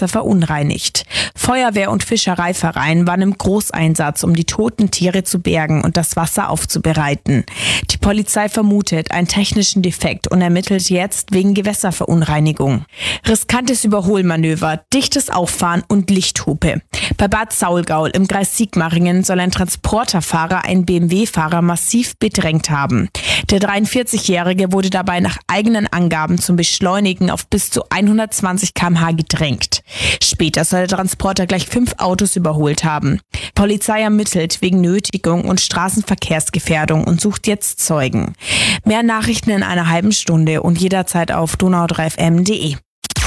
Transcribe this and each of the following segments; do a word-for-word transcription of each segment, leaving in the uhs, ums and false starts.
Wasser verunreinigt. Feuerwehr und Fischereiverein waren im Großeinsatz, um die toten Tiere zu bergen und das Wasser aufzubereiten. Die Polizei vermutet einen technischen Defekt und ermittelt jetzt wegen Gewässerverunreinigung. Riskantes Überholmanöver, dichtes Auffahren und Lichthupe. Bei Bad Saulgau im Kreis Sigmaringen soll ein Transporterfahrer einen B M W-Fahrer massiv bedrängt haben. Der dreiundvierzigjährige wurde dabei nach eigenen Angaben zum Beschleunigen auf bis zu hundertzwanzig Kilometer pro Stunde gedrängt. Später soll der Transporter gleich fünf Autos überholt haben. Polizei ermittelt wegen Nötigung und Straßenverkehrsgefährdung und sucht jetzt Zeugen. Mehr Nachrichten in einer halben Stunde und jederzeit auf donau drei f m punkt d e.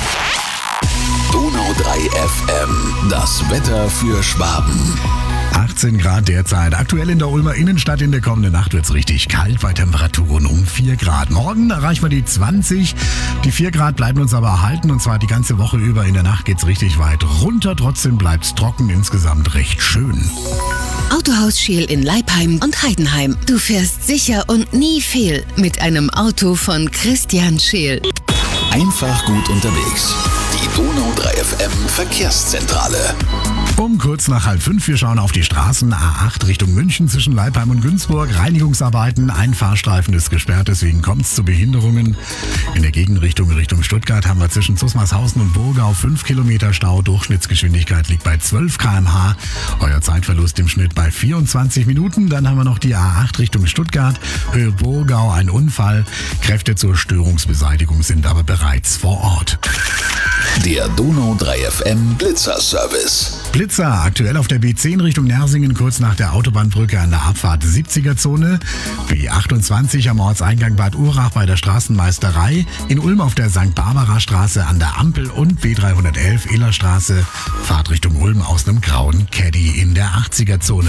Donau drei F M, das Wetter für Schwaben. achtzehn Grad derzeit. Aktuell in der Ulmer Innenstadt. In der kommenden Nacht wird es richtig kalt bei Temperaturen um vier Grad. Morgen erreichen wir die zwanzig. Die vier Grad bleiben uns aber erhalten und zwar die ganze Woche über. In der Nacht geht es richtig weit runter. Trotzdem bleibt es trocken, insgesamt recht schön. Autohaus Scheel in Leipheim und Heidenheim. Du fährst sicher und nie fehl mit einem Auto von Christian Scheel. Einfach gut unterwegs. Die Donau drei F M Verkehrszentrale. Um kurz nach halb fünf, wir schauen auf die Straßen. A acht Richtung München zwischen Leipheim und Günzburg. Reinigungsarbeiten, ein Fahrstreifen ist gesperrt, deswegen kommt es zu Behinderungen. In der Gegenrichtung Richtung Stuttgart haben wir zwischen Zusmarshausen und Burgau fünf Kilometer Stau. Durchschnittsgeschwindigkeit liegt bei zwölf Kilometer pro Stunde. Euer Zeitverlust im Schnitt bei vierundzwanzig Minuten. Dann haben wir noch die A acht Richtung Stuttgart. Höhe Burgau, ein Unfall. Kräfte zur Störungsbeseitigung sind aber bereits vor Ort. Der Donau drei F M Blitzer-Service. Blitzer aktuell auf der B zehn Richtung Nersingen, kurz nach der Autobahnbrücke an der Abfahrt siebziger-Zone. B achtundzwanzig am Ortseingang Bad Urach bei der Straßenmeisterei. In Ulm auf der Sankt Barbara Straße an der Ampel und B dreihundertelf Ehlerstraße. Fahrt Richtung Ulm aus einem grauen Caddy in der achtziger-Zone.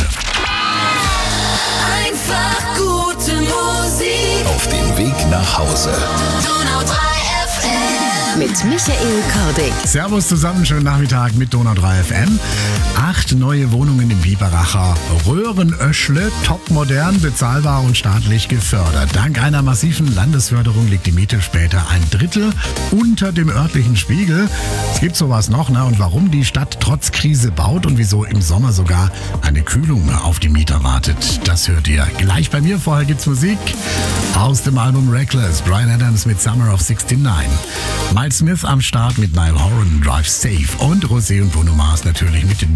Einfach gute Musik. Auf dem Weg nach Hause. Donau drei F M. Mit Michael Kordig. Servus zusammen, schönen Nachmittag mit Donau drei F M. Acht neue Wohnungen im Biberacher Röhrenöschle, topmodern, bezahlbar und staatlich gefördert. Dank einer massiven Landesförderung liegt die Miete später ein Drittel unter dem örtlichen Spiegel. Es gibt sowas noch, ne? Und warum die Stadt trotz Krise baut und wieso im Sommer sogar eine Kühlung auf die Mieter wartet, das hört ihr gleich bei mir. Vorher gibt's Musik aus dem Album Reckless, Bryan Adams mit Summer of sixty-nine. Miles Smith am Start mit Niall Horan, Drive Safe und Rosé und Bruno Mars natürlich mit